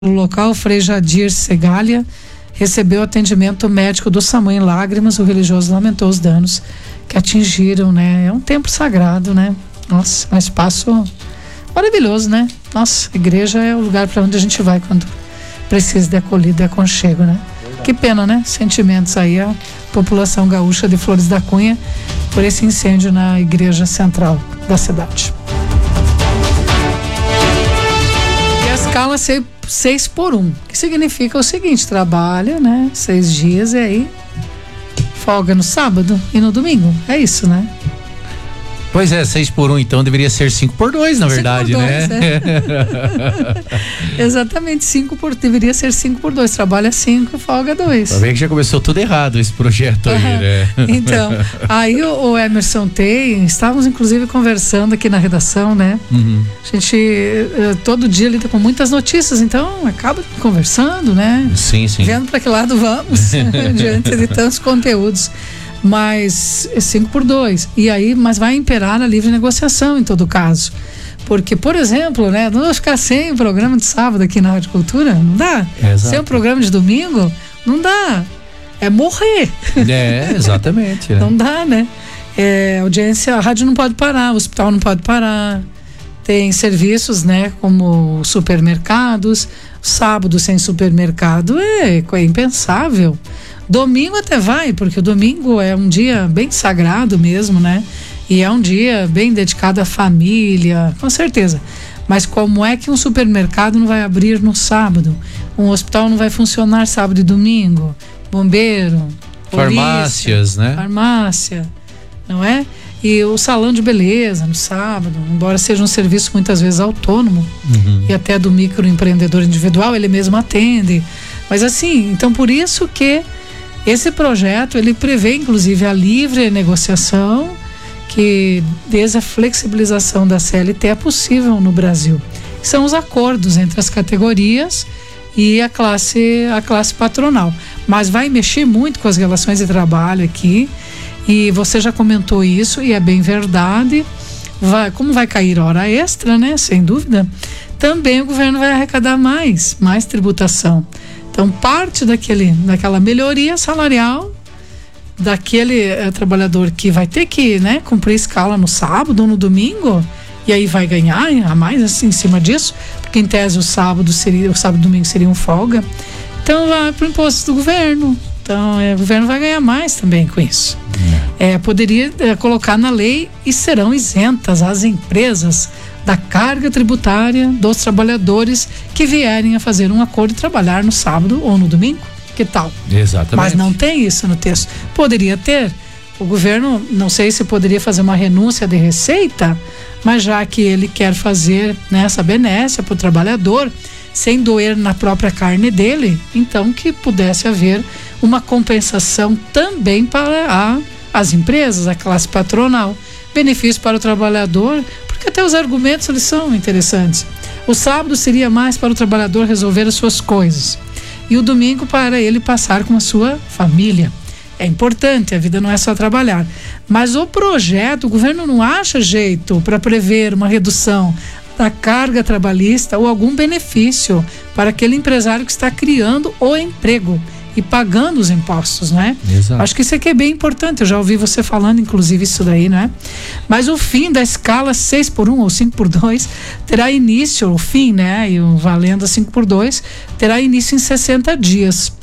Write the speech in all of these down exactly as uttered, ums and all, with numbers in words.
No local, Frei Jadir Segalha recebeu atendimento médico do SAMU em lágrimas. O religioso lamentou os danos que atingiram, né? É um templo sagrado, né? Nossa, um espaço maravilhoso, né? Nossa, a igreja é o lugar para onde a gente vai quando precisa de acolhida e aconchego, né? Verdade. Que pena, né? Sentimentos aí a população gaúcha de Flores da Cunha por esse incêndio na igreja central da cidade. E a escala seis por um, que significa o seguinte: trabalha, né? Seis dias e aí folga no sábado e no domingo. É isso, né? Pois é, seis por um, então deveria ser cinco por dois, na verdade, dois, né? É. Exatamente, cinco por, deveria ser cinco por dois. Trabalha cinco, folga dois. Tá vendo que já começou tudo errado esse projeto aí, uhum. né? Então, aí o, o Emerson tem, estávamos inclusive conversando aqui na redação, né? Uhum. A gente uh, todo dia lida com muitas notícias, então acaba conversando, né? Sim, sim. Vendo para que lado vamos, diante de tantos conteúdos. Mas cinco por dois. E aí, mas vai imperar a livre negociação em todo caso. Porque, por exemplo, né, não vou ficar sem o programa de sábado aqui na Rádio Cultura, não dá. Exato. Sem o programa de domingo, não dá. É morrer. É, exatamente. Né? Não dá, né? É, audiência, a rádio não pode parar, o hospital não pode parar. Tem serviços, né, como supermercados. Sábado sem supermercado é, é impensável. Domingo até vai, porque o domingo é um dia bem sagrado mesmo, né? E é um dia bem dedicado à família, com certeza. Mas como é que um supermercado não vai abrir no sábado? Um hospital não vai funcionar sábado e domingo? Bombeiro, farmácias, polícia, né? Farmácia, não é? E o salão de beleza no sábado, embora seja um serviço muitas vezes autônomo, uhum. e até do microempreendedor individual, ele mesmo atende. Mas assim, então por isso que esse projeto, ele prevê inclusive a livre negociação, que desde a flexibilização da C L T é possível no Brasil. São os acordos entre as categorias e a classe, a classe patronal. Mas vai mexer muito com as relações de trabalho aqui, e você já comentou isso, e é bem verdade. Vai, como vai cair hora extra, né? Sem dúvida, também o governo vai arrecadar mais, mais tributação. Então, parte daquele, daquela melhoria salarial daquele é, trabalhador que vai ter que, né, cumprir escala no sábado ou no domingo, e aí vai ganhar a mais assim em cima disso, porque em tese o sábado seria, o sábado e domingo seriam folga. Então vai para o imposto do governo. Então é, o governo vai ganhar mais também com isso. É, poderia é, colocar na lei e serão isentas as empresas da carga tributária dos trabalhadores que vierem a fazer um acordo e trabalhar no sábado ou no domingo. Que tal? Exatamente. Mas não tem isso no texto. Poderia ter. O governo, não sei se poderia fazer uma renúncia de receita, mas já que ele quer fazer, né, essa benécia para o trabalhador, sem doer na própria carne dele, então que pudesse haver uma compensação também para a, as empresas, a classe patronal. Benefício para o trabalhador, porque até os argumentos eles são interessantes. O sábado seria mais para o trabalhador resolver as suas coisas, e o domingo para ele passar com a sua família. É importante, a vida não é só trabalhar. Mas o projeto, o governo não acha jeito para prever uma redução da carga trabalhista ou algum benefício para aquele empresário que está criando o emprego e pagando os impostos, né? Exato. Acho que isso aqui é bem importante, eu já ouvi você falando inclusive isso daí, né? Mas o fim da escala seis por um ou cinco por dois terá início, o fim, né? E o valendo cinco por dois terá início em sessenta dias.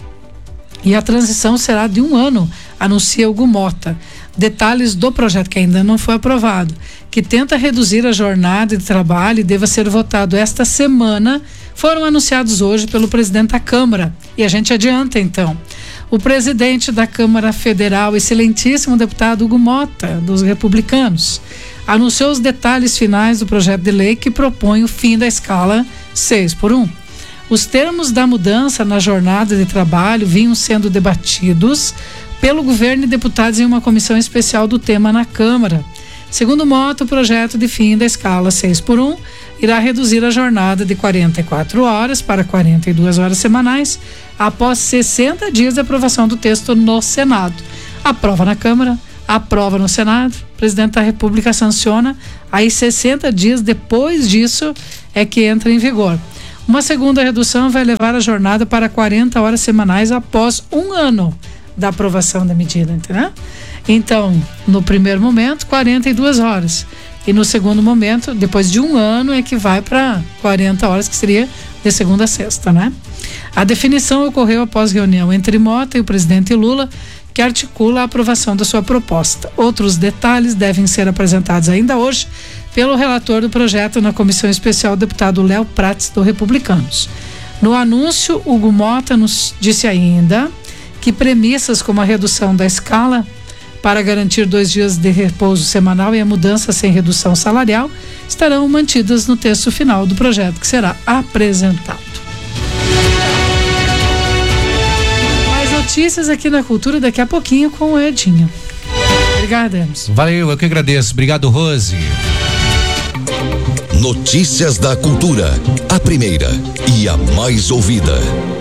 E a transição será de um ano, anuncia o Gumota. Detalhes do projeto que ainda não foi aprovado, que tenta reduzir a jornada de trabalho e deva ser votado esta semana, foram anunciados hoje pelo presidente da Câmara. E a gente adianta então. O presidente da Câmara Federal, excelentíssimo deputado Hugo Mota, dos republicanos, anunciou os detalhes finais do projeto de lei que propõe o fim da escala seis por um. Os termos da mudança na jornada de trabalho vinham sendo debatidos pelo governo e deputados em uma comissão especial do tema na Câmara. Segundo Mota, o projeto de fim da escala seis por um irá reduzir a jornada de quarenta e quatro horas para quarenta e duas horas semanais após sessenta dias de aprovação do texto no Senado. Aprova na Câmara, aprova no Senado, o presidente da República sanciona, aí sessenta dias depois disso é que entra em vigor. Uma segunda redução vai levar a jornada para quarenta horas semanais após um ano da aprovação da medida, entendeu? Então, no primeiro momento, quarenta e duas horas. E no segundo momento, depois de um ano, é que vai para quarenta horas, que seria de segunda a sexta, né? A definição ocorreu após reunião entre Mota e o presidente Lula, que articula a aprovação da sua proposta. Outros detalhes devem ser apresentados ainda hoje pelo relator do projeto na comissão especial, o deputado Léo Prates, do Republicanos. No anúncio, Hugo Mota nos disse ainda que premissas como a redução da escala para garantir dois dias de repouso semanal e a mudança sem redução salarial estarão mantidas no texto final do projeto que será apresentado. Mais notícias aqui na Cultura daqui a pouquinho com o Edinho. Obrigada, Emerson. Valeu, eu que agradeço. Obrigado, Rose. Notícias da Cultura, a primeira e a mais ouvida.